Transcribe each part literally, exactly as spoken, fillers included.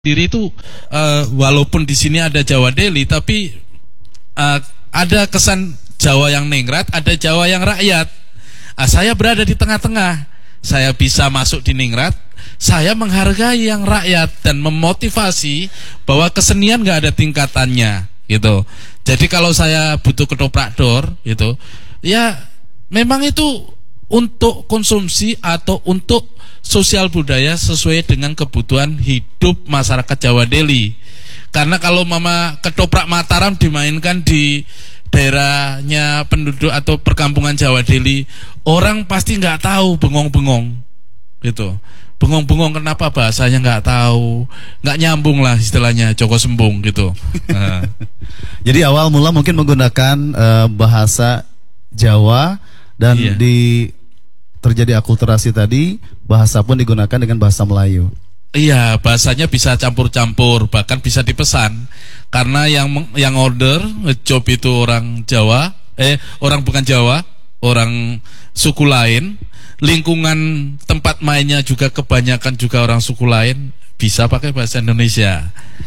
Diri itu uh, walaupun di sini ada Jawa Deli, tapi uh, ada kesan Jawa yang ningrat, ada Jawa yang rakyat. Uh, saya berada di tengah-tengah. Saya bisa masuk di ningrat, saya menghargai yang rakyat dan memotivasi bahwa kesenian nggak ada tingkatannya, gitu. Jadi kalau saya butuh ketoprak dor, gitu, ya memang itu untuk konsumsi atau untuk sosial budaya sesuai dengan kebutuhan hidup masyarakat Jawa Deli. Karena kalau mama ketoprak Mataram dimainkan di daerahnya penduduk atau perkampungan Jawa Deli, orang pasti nggak tahu, bengong-bengong, gitu. Bengong-bengong kenapa bahasanya nggak tahu, nggak nyambung lah istilahnya, Joko Sembung gitu. Nah. Jadi awal mula mungkin menggunakan uh, bahasa Jawa dan iya. di terjadi akulturasi tadi, bahasa pun digunakan dengan bahasa Melayu. Iya, bahasanya bisa campur-campur, bahkan bisa dipesan. Karena yang yang order job itu orang Jawa, eh orang bukan Jawa, orang suku lain. Lingkungan tempat mainnya juga kebanyakan juga orang suku lain, bisa pakai bahasa Indonesia.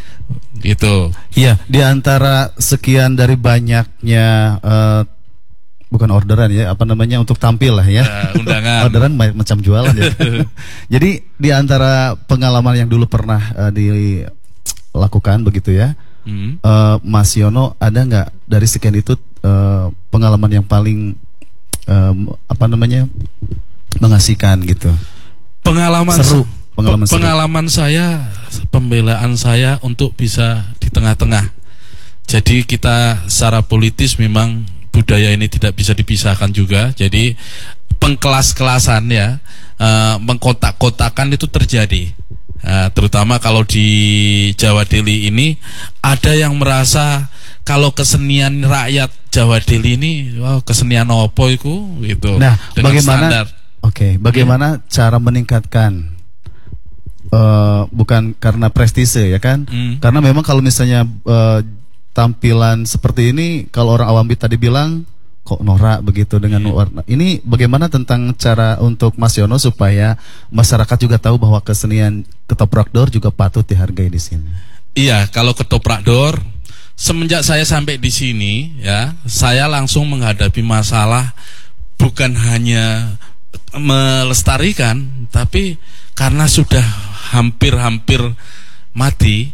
Gitu. Iya, di antara sekian dari banyaknya uh, bukan orderan ya, apa namanya, untuk tampil lah ya. Uh, undangan. Orderan macam jualan ya. Jadi di antara pengalaman yang dulu pernah uh, dilakukan begitu ya, hmm. uh, Mas Yono, ada nggak dari sekian itu uh, pengalaman yang paling um, apa namanya mengasihkan gitu? Pengalaman seru. Pengalaman, pengalaman seru. saya, pembelaan saya untuk bisa di tengah-tengah. Jadi kita secara politis memang budaya ini tidak bisa dipisahkan juga. Jadi pengkelas-kelasan ya, uh, mengkotak-kotakan itu terjadi. Uh, terutama kalau di Jawa Deli ini ada yang merasa kalau kesenian rakyat Jawa Deli ini, wow, kesenian opo iku gitu. Nah, dengan bagaimana? Standar. Oke, okay, bagaimana yeah. cara meningkatkan? Uh, bukan karena prestise ya kan? Mm. Karena memang kalau misalnya uh, tampilan seperti ini, kalau orang awam tadi bilang kok norak begitu dengan yeah. warna. Ini bagaimana tentang cara untuk Mas Yono supaya masyarakat juga tahu bahwa kesenian ketoprak dor juga patut dihargai di sini? Iya, kalau ketoprak dor, semenjak saya sampai di sini ya, saya langsung menghadapi masalah bukan hanya melestarikan, tapi karena sudah hampir-hampir mati.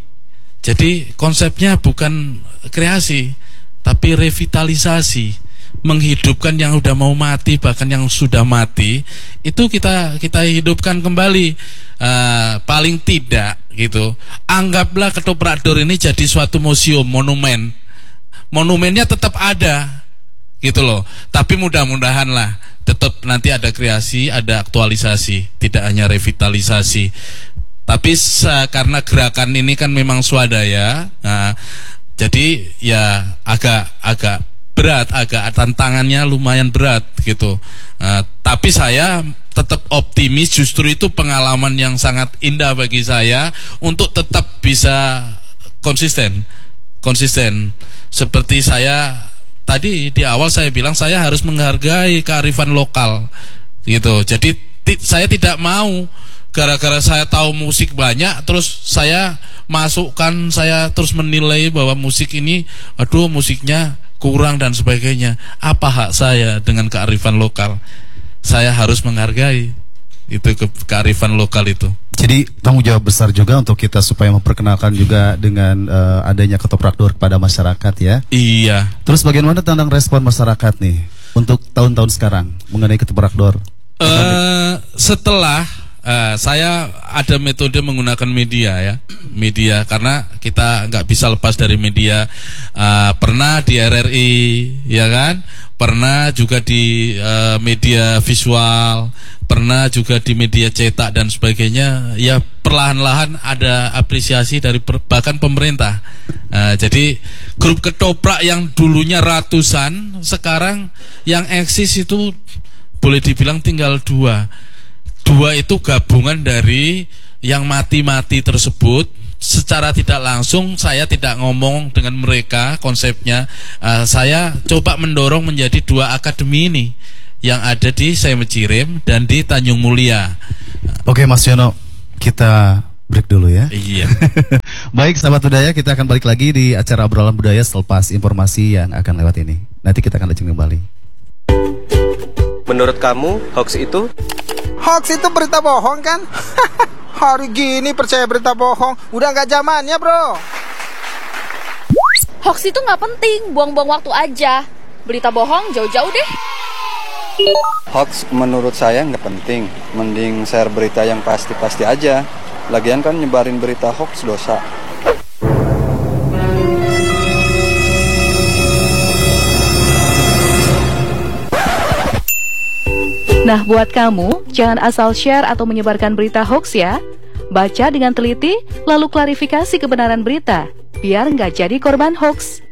Jadi konsepnya bukan kreasi, tapi revitalisasi, menghidupkan yang sudah mau mati, bahkan yang sudah mati itu kita kita hidupkan kembali. Uh, paling tidak gitu, anggaplah ketoprak dor ini jadi suatu museum, monumen. Monumennya tetap ada, gitu loh. Tapi mudah-mudahan lah tetap nanti ada kreasi, ada aktualisasi, tidak hanya revitalisasi. Tapi karena gerakan ini kan memang swadaya, nah, jadi ya agak agak berat, agak tantangannya lumayan berat gitu. Nah, tapi saya tetap optimis, justru itu pengalaman yang sangat indah bagi saya untuk tetap bisa konsisten, konsisten. Seperti saya tadi di awal saya bilang, saya harus menghargai kearifan lokal, gitu. Jadi saya tidak mau gara-gara saya tahu musik banyak, terus saya masukkan, saya terus menilai bahwa musik ini, aduh musiknya kurang dan sebagainya. Apa hak saya dengan kearifan lokal? Saya harus menghargai itu ke kearifan lokal itu. Jadi tanggung jawab besar juga untuk kita supaya memperkenalkan juga dengan uh, adanya ketoprak dor kepada masyarakat ya. Iya. Terus bagaimana tentang respon masyarakat nih untuk tahun-tahun sekarang mengenai ketoprak dor? Uh, setelah Uh, saya ada metode menggunakan media ya, media, karena kita nggak bisa lepas dari media. Uh, pernah di R R I ya kan, pernah juga di uh, media visual, pernah juga di media cetak dan sebagainya. Ya perlahan-lahan ada apresiasi dari per, bahkan pemerintah. Uh, jadi grup ketoprak yang dulunya ratusan, sekarang yang eksis itu boleh dibilang tinggal dua. Dua itu gabungan dari yang mati-mati tersebut. Secara tidak langsung saya tidak ngomong dengan mereka konsepnya, uh, saya coba mendorong menjadi dua akademi ini yang ada di Semecirim dan di Tanjung Mulia. Oke Mas Yono, kita break dulu ya. Iya. Baik sahabat budaya, kita akan balik lagi di acara obrolan budaya selepas informasi yang akan lewat ini. Nanti kita akan lanjut kembali. Menurut kamu hoax itu? Hoax itu berita bohong kan? Hari gini percaya berita bohong, udah nggak zamannya bro. Hoax itu nggak penting, buang-buang waktu aja. Berita bohong jauh-jauh deh. Hoax menurut saya nggak penting, mending share berita yang pasti-pasti aja. Lagian kan nyebarin berita hoax dosa. Nah, buat kamu, jangan asal share atau menyebarkan berita hoax ya. Baca dengan teliti, lalu klarifikasi kebenaran berita, biar nggak jadi korban hoax.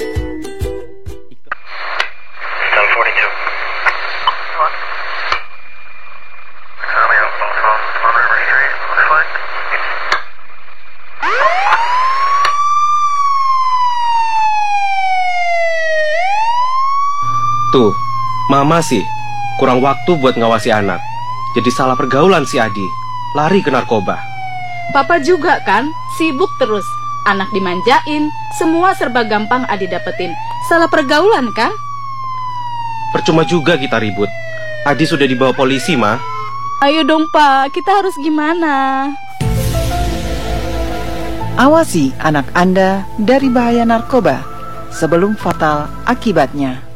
Tuh, mama sih kurang waktu buat ngawasi anak. Jadi salah pergaulan si Adi, lari ke narkoba. Papa juga kan, sibuk terus. Anak dimanjain, semua serba gampang Adi dapetin. Salah pergaulan kan? Percuma juga kita ribut. Adi sudah dibawa polisi, Ma. Ayo dong Pak, kita harus gimana? Awasi anak Anda dari bahaya narkoba sebelum fatal akibatnya.